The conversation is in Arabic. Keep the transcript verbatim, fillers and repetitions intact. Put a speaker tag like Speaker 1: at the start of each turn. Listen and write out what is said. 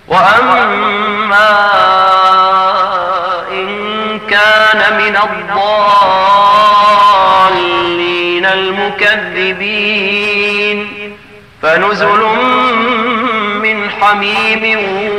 Speaker 1: وأما إن كان من الضالين المكذبين فنزل من حميم